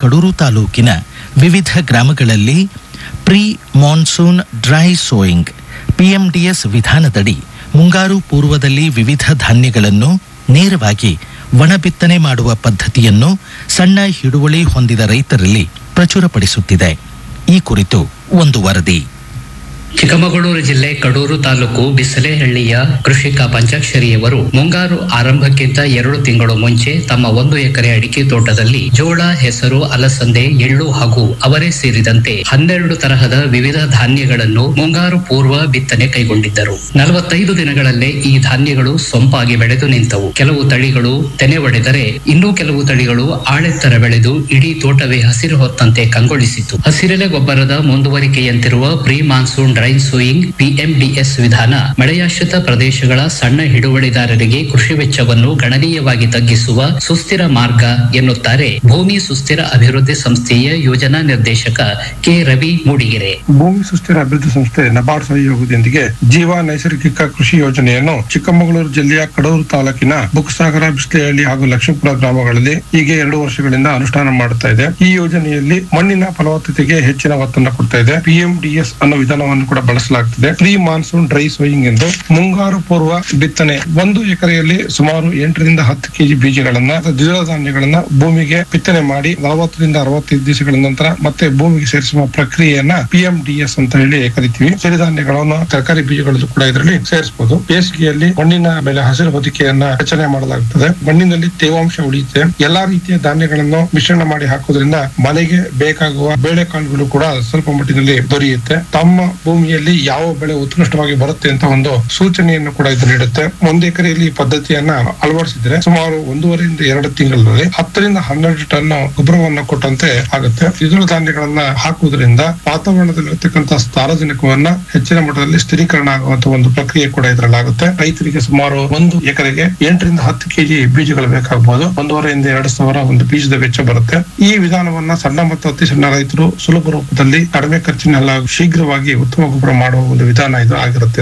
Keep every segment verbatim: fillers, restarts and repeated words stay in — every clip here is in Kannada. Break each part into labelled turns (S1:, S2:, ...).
S1: ಕಡೂರು ತಾಲೂಕಿನ ವಿವಿಧ ಗ್ರಾಮಗಳಲ್ಲಿ pre monsoon dry sowing PMDS ವಿಧಾನದಡಿ ಮುಂಗಾರು ಪೂರ್ವದಲ್ಲಿ ವಿವಿಧ ಧಾನ್ಯಗಳನ್ನು ನೇರವಾಗಿ ಒಣ ಬಿತ್ತನೆ ಮಾಡುವ ಪದ್ಧತಿಯನ್ನು ಸಣ್ಣ ಹಿಡುವಳಿ ಹೊಂದಿದ ರೈತರಲ್ಲಿ ಪ್ರಚುರಪಡಿಸುತ್ತಿದೆ. ಈ ಕುರಿತು ಒಂದು ವರದಿ.
S2: ಚಿಕ್ಕಮಗಳೂರು ಜಿಲ್ಲೆ ಕಡೂರು ತಾಲೂಕು ಬಿಸಲೆಹಳ್ಳಿಯ ಕೃಷಿಕ ಪಂಚಾಕ್ಷರಿಯವರು ಮುಂಗಾರು ಆರಂಭಕ್ಕಿಂತ ಎರಡು ತಿಂಗಳು ಮುಂಚೆ ತಮ್ಮ ಒಂದು ಎಕರೆ ಅಡಿಕೆ ತೋಟದಲ್ಲಿ ಜೋಳ, ಹೆಸರು, ಅಲಸಂದೆ, ಎಳ್ಳು ಹಾಗೂ ಅವರೇ ಸೇರಿದಂತೆ ಹನ್ನೆರಡು ತರಹದ ವಿವಿಧ ಧಾನ್ಯಗಳನ್ನು ಮುಂಗಾರು ಪೂರ್ವ ಬಿತ್ತನೆ ಕೈಗೊಂಡಿದ್ದರು. ನಲವತ್ತೈದು ದಿನಗಳಲ್ಲೇ ಈ ಧಾನ್ಯಗಳು ಸೊಂಪಾಗಿ ಬೆಳೆದು ನಿಂತವು. ಕೆಲವು ತಳಿಗಳು ತೆನೆ ಒಡೆದರೆ ಇನ್ನೂ ಕೆಲವು ತಳಿಗಳು ಆಳೆತ್ತರ ಬೆಳೆದು ಇಡೀ ತೋಟವೇ ಹಸಿರು ಹೊತ್ತಂತೆ ಕಂಗೊಳಿಸಿತು. ಹಸಿರೆಲೆ ಗೊಬ್ಬರದ ಮುಂದುವರಿಕೆಯಂತಿರುವ pre monsoon dry sowing PMDS ವಿಧಾನ ಮಳೆಯಾಶ್ರಿತ ಪ್ರದೇಶಗಳ ಸಣ್ಣ ಹಿಡುವಳಿದಾರರಿಗೆ ಕೃಷಿ ವೆಚ್ಚವನ್ನು ಗಣನೀಯವಾಗಿ ತಗ್ಗಿಸುವ ಸುಸ್ಥಿರ ಮಾರ್ಗ ಎನ್ನುತ್ತಾರೆ ಭೂಮಿ ಸುಸ್ಥಿರ ಅಭಿವೃದ್ಧಿ ಸಂಸ್ಥೆಯ ಯೋಜನಾ ನಿರ್ದೇಶಕ ಕೆ ರವಿ ಮೂಡಿಗೆರೆ.
S3: ಭೂಮಿ ಸುಸ್ಥಿರ ಅಭಿವೃದ್ಧಿ ಸಂಸ್ಥೆ ನಬಾರ್ಡ್ ಸಹಯೋಗದೊಂದಿಗೆ ಜೀವ ನೈಸರ್ಗಿಕ ಕೃಷಿ ಯೋಜನೆಯನ್ನು ಚಿಕ್ಕಮಗಳೂರು ಜಿಲ್ಲೆಯ ಕಡೂರು ತಾಲೂಕಿನ ಬುಕ್ಸಾಗರ, ಬಿಸ್ಲೆಹಳ್ಳಿ ಹಾಗೂ ಲಕ್ಷ್ಮೀಪುರ ಗ್ರಾಮಗಳಲ್ಲಿ ಹೀಗೆ ಎರಡು ವರ್ಷಗಳಿಂದ ಅನುಷ್ಠಾನ ಮಾಡುತ್ತಾ ಇದೆ. ಈ ಯೋಜನೆಯಲ್ಲಿ ಮಣ್ಣಿನ ಫಲವತ್ತತೆಗೆ ಹೆಚ್ಚಿನ ಒತ್ತನ್ನು ಕೊಡ್ತಾ ಇದೆ. ಪಿಎಂಡಿಎಸ್ ಅನ್ನೋ ವಿಧಾನವನ್ನು ಕೂಡ ಬಳಸಲಾಗುತ್ತದೆ. ಪ್ರೀ ಮಾನ್ಸೂನ್ ಡ್ರೈ ಸೋಯಿಂಗ್ ಎಂದು ಮುಂಗಾರು ಪೂರ್ವ ಬಿತ್ತನೆ ಒಂದು ಎಕರೆಯಲ್ಲಿ ಸುಮಾರು ಎಂಟರಿಂದ ಹತ್ತು ಕೆಜಿ ಬೀಜಗಳನ್ನ ದ್ವಿದಳ ಧಾನ್ಯಗಳನ್ನ ಭೂಮಿಗೆ ಬಿತ್ತನೆ ಮಾಡಿ ನಲವತ್ತರಿಂದ ಅರವತ್ತೈದು ದಿವಸಗಳ ನಂತರ ಮತ್ತೆ ಭೂಮಿಗೆ ಸೇರಿಸುವ ಪ್ರಕ್ರಿಯೆಯನ್ನ ಪಿಎಂಡಿಎಸ್ ಅಂತ ಹೇಳಿ ಕರಿತೀವಿ. ಸಿರಿಧಾನ್ಯಗಳನ್ನು, ತರಕಾರಿ ಬೀಜಗಳನ್ನು ಕೂಡ ಇದರಲ್ಲಿ ಸೇರಿಸಬಹುದು. ಬೇಸಿಗೆಯಲ್ಲಿ ಮಣ್ಣಿನ ಮೇಲೆ ಹಸಿರು ಹೊದಿಕೆಯನ್ನ ರಚನೆ ಮಾಡಲಾಗುತ್ತದೆ. ಮಣ್ಣಿನಲ್ಲಿ ತೇವಾಂಶ ಉಳಿಯುತ್ತೆ. ಎಲ್ಲಾ ರೀತಿಯ ಧಾನ್ಯಗಳನ್ನು ಮಿಶ್ರಣ ಮಾಡಿ ಹಾಕುವುದರಿಂದ ಮನೆಗೆ ಬೇಕಾಗುವ ಬೇಳೆಕಾಳುಗಳು ಕೂಡ ಸ್ವಲ್ಪ ಮಟ್ಟಿನಲ್ಲಿ ದೊರೆಯುತ್ತೆ. ತಮ್ಮ ಭೂಮಿಯಲ್ಲಿ ಯಾವ ಬೆಳೆ ಉತ್ಕೃಷ್ಟವಾಗಿ ಬರುತ್ತೆ ಅಂತ ಒಂದು ಸೂಚನೆಯನ್ನು ಕೂಡ ಇದು ನೀಡುತ್ತೆ. ಒಂದು ಎಕರೆಯಲ್ಲಿ ಈ ಪದ್ಧತಿಯನ್ನ ಅಳವಡಿಸಿದ್ರೆ ಸುಮಾರು ಒಂದೂವರೆಯಿಂದ ಎರಡು ತಿಂಗಳಲ್ಲಿ ಹತ್ತರಿಂದ ಹನ್ನೆರಡು ಟನ್ ಗೊಬ್ಬರವನ್ನು ಕೊಟ್ಟಂತೆ ಆಗುತ್ತೆ. ದ್ವಿದಳ ಧಾನ್ಯಗಳನ್ನ ಹಾಕುವುದರಿಂದ ವಾತಾವರಣದಲ್ಲಿರತಕ್ಕಂತಹ ಸಾರಜನಕವನ್ನ ಹೆಚ್ಚಿನ ಮಟ್ಟದಲ್ಲಿ ಸ್ಥಿರೀಕರಣ ಆಗುವಂತ ಒಂದು ಪ್ರಕ್ರಿಯೆ ಕೂಡ ಇದರಲ್ಲಿ ಆಗುತ್ತೆ. ರೈತರಿಗೆ ಸುಮಾರು ಒಂದು ಎಕರೆಗೆ ಎಂಟರಿಂದ ಹತ್ತು ಕೆಜಿ ಬೀಜಗಳು ಬೇಕಾಗಬಹುದು. ಒಂದೂವರೆಯಿಂದ ಎರಡು ಸಾವಿರ ಒಂದು ಬೀಜದ ವೆಚ್ಚ ಬರುತ್ತೆ. ಈ ವಿಧಾನವನ್ನ ಸಣ್ಣ ಮತ್ತು ಅತಿ ಸಣ್ಣ ರೈತರು ಸುಲಭ ರೂಪದಲ್ಲಿ ಕಡಿಮೆ ಖರ್ಚಿನೆಲ್ಲ ಶೀಘ್ರವಾಗಿ ಉತ್ತಮ ಗೊಬ್ಬರ ಮಾಡುವ ಒಂದು ವಿಧಾನ ಇದು ಆಗಿರುತ್ತೆ.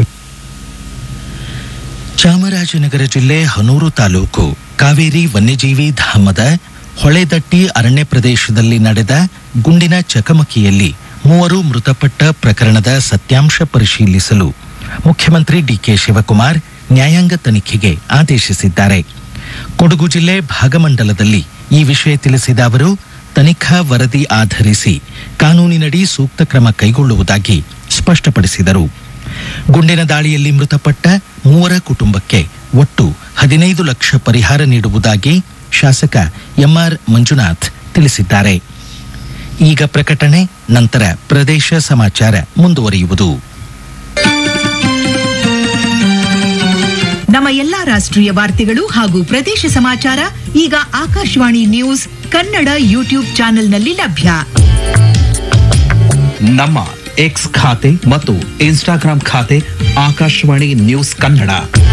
S1: ಚಾಮರಾಜನಗರ ಜಿಲ್ಲೆ ಹನೂರು ತಾಲೂಕು ಕಾವೇರಿ ವನ್ಯಜೀವಿ ಧಾಮದ ಹೊಳೆದಟ್ಟಿ ಅರಣ್ಯ ಪ್ರದೇಶದಲ್ಲಿ ನಡೆದ ಗುಂಡಿನ ಚಕಮಕಿಯಲ್ಲಿ ಮೂವರು ಮೃತಪಟ್ಟ ಪ್ರಕರಣದ ಸತ್ಯಾಂಶ ಪರಿಶೀಲಿಸಲು ಮುಖ್ಯಮಂತ್ರಿ ಡಿಕೆ ಶಿವಕುಮಾರ್ ನ್ಯಾಯಾಂಗ ತನಿಖೆಗೆ ಆದೇಶಿಸಿದ್ದಾರೆ. ಕೊಡಗು ಜಿಲ್ಲೆ ಭಾಗಮಂಡಲದಲ್ಲಿ ಈ ವಿಷಯ ತಿಳಿಸಿದ ಅವರು, ತನಿಖಾ ವರದಿ ಆಧರಿಸಿ ಕಾನೂನಿನಡಿ ಸೂಕ್ತ ಕ್ರಮ ಕೈಗೊಳ್ಳುವುದಾಗಿ ಸ್ಪಷ್ಟಪಡಿಸಿದರು. ಗುಂಡಿನ ದಾಳಿಯಲ್ಲಿ ಮೃತಪಟ್ಟ ಮೂವರ ಕುಟುಂಬಕ್ಕೆ ಒಟ್ಟು ಹದಿನೈದು ಲಕ್ಷ ಪರಿಹಾರ ನೀಡುವುದಾಗಿ ಶಾಸಕ ಎಂಆರ್ ಮಂಜುನಾಥ್ ತಿಳಿಸಿದ್ದಾರೆ. ಈಗ ಪ್ರಕಟಣೆ, ನಂತರ ಪ್ರದೇಶ ಸಮಾಚಾರ ಮುಂದುವರಿಯುವುದು.
S4: ನಮ್ಮ ಎಲ್ಲಾ ರಾಷ್ಟ್ರೀಯ ವಾರ್ತೆಗಳು ಹಾಗೂ ಪ್ರದೇಶ ಸಮಾಚಾರ ಈಗ ಆಕಾಶವಾಣಿ ನ್ಯೂಸ್ ಕನ್ನಡ ಯೂಟ್ಯೂಬ್ ಚಾನೆಲ್ನಲ್ಲಿ ಲಭ್ಯ.
S5: ನಮ್ಮ ಎಕ್ಸ್ ಖಾತೆ ಮತ್ತು ಇನ್ಸ್ಟಾಗ್ರಾಂ ಖಾತೆ ಆಕಾಶವಾಣಿ ನ್ಯೂಸ್ ಕನ್ನಡ.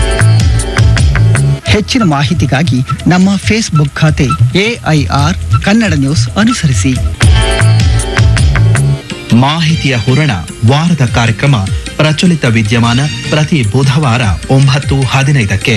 S6: ಹೆಚ್ಚಿನ ಮಾಹಿತಿಗಾಗಿ ನಮ್ಮ ಫೇಸ್ಬುಕ್ ಖಾತೆ ಎಐಆರ್ ಕನ್ನಡ ನ್ಯೂಸ್ ಅನುಸರಿಸಿ.
S5: ಮಾಹಿತಿಯ ಹೂರಣ ವಾರದ ಕಾರ್ಯಕ್ರಮ ಪ್ರಚಲಿತ ವಿದ್ಯಮಾನ ಪ್ರತಿ ಬುಧವಾರ ಒಂಬತ್ತು ಹದಿನೈದಕ್ಕೆ.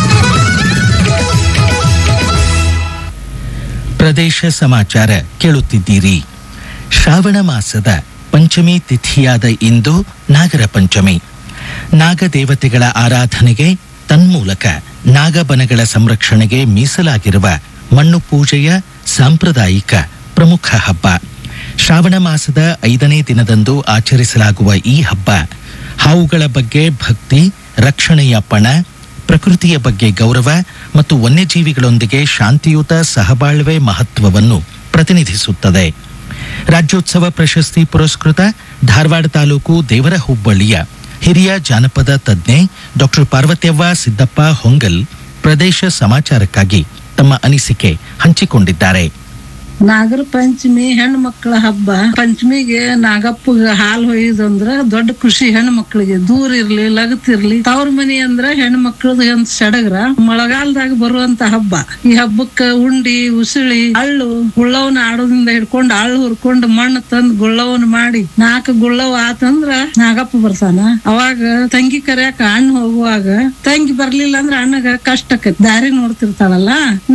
S1: ಪ್ರದೇಶ ಸಮಾಚಾರ ಕೇಳುತ್ತಿದ್ದೀರಿ. ಶ್ರಾವಣ ಮಾಸದ ಪಂಚಮಿ ತಿಥಿಯಾದ ಇಂದು ನಾಗರ ಪಂಚಮಿ. ನಾಗದೇವತೆಗಳ ಆರಾಧನೆಗೆ, ತನ್ಮೂಲಕ ನಾಗಬನಗಳ ಸಂರಕ್ಷಣೆಗೆ ಮೀಸಲಾಗಿರುವ ಮಣ್ಣು ಪೂಜೆಯ ಸಾಂಪ್ರದಾಯಿಕ ಪ್ರಮುಖ ಹಬ್ಬ. ಶ್ರಾವಣ ಮಾಸದ ಐದನೇ ದಿನದಂದು ಆಚರಿಸಲಾಗುವ ಈ ಹಬ್ಬ ಹಾವುಗಳ ಬಗ್ಗೆ ಭಕ್ತಿ, ರಕ್ಷಣೆಯ ಪಣ, ಪ್ರಕೃತಿಯ ಬಗ್ಗೆ ಗೌರವ ಮತ್ತು ವನ್ಯಜೀವಿಗಳೊಂದಿಗೆ ಶಾಂತಿಯುತ ಸಹಬಾಳ್ವೆ ಮಹತ್ವವನ್ನು ಪ್ರತಿನಿಧಿಸುತ್ತದೆ. ರಾಜ್ಯೋತ್ಸವ ಪ್ರಶಸ್ತಿ ಪುರಸ್ಕೃತ ಧಾರವಾಡ ತಾಲೂಕು ದೇವರ ಹುಬ್ಬಳ್ಳಿಯ ಹಿರಿಯ ಜಾನಪದ ತಜ್ಞೆ ಡಾಕ್ಟರ್ ಪಾರ್ವತ್ಯವ್ವ ಸಿದ್ದಪ್ಪ ಹೊಂಗಲ್ ಪ್ರದೇಶ ಸಮಾಚಾರಕ್ಕಾಗಿ ತಮ್ಮ ಅನಿಸಿಕೆ ಹಂಚಿಕೊಂಡಿದ್ದಾರೆ.
S7: ನಾಗರ ಪಂಚಮಿ ಹೆಣ್ಣು ಮಕ್ಕಳ ಹಬ್ಬ. ಪಂಚಮಿಗೆ ನಾಗಪ್ಪಗ ಹಾಲು ಹೊಯ್ಯುದಂದ್ರ ದೊಡ್ಡ ಖುಷಿ. ಹೆಣ್ಣು ಮಕ್ಕಳಿಗೆ ದೂರ ಇರ್ಲಿ ಲಗತ್ತಿರ್ಲಿ ತವ್ರ ಮನಿ ಅಂದ್ರ ಹೆಣ್ಣು ಮಕ್ಕಳದ ಒಂದ್ ಸಡಗರ. ಮಳೆಗಾಲದಾಗ ಬರುವಂತ ಹಬ್ಬ. ಈ ಹಬ್ಬಕ್ಕ ಉಂಡಿ, ಉಸುಳಿ, ಅಳ್ಳು, ಗುಳ್ಳವನ್ನ ಆಡೋದ್ರಿಂದ ಹಿಡ್ಕೊಂಡು ಅಳ್ಳು ಹುರ್ಕೊಂಡು ಮಣ್ಣು ತಂದ್ ಗುಳ್ಳವನ್ನ ಮಾಡಿ ನಾಲ್ಕು ಗುಳ್ಳವ ಆತಂದ್ರ ನಾಗಪ್ಪ ಬರ್ತಾನ. ಅವಾಗ ತಂಗಿ ಕರ್ಯಾಕ ಅಣ್ಣ ಹೋಗುವಾಗ ತಂಗಿ ಬರ್ಲಿಲ್ಲ ಅಂದ್ರ ಅಣ್ಣಗ ಕಷ್ಟ ಆಕೈತಿ. ದಾರಿ ನೋಡ್ತಿರ್ತಾಳಲ್ಲ.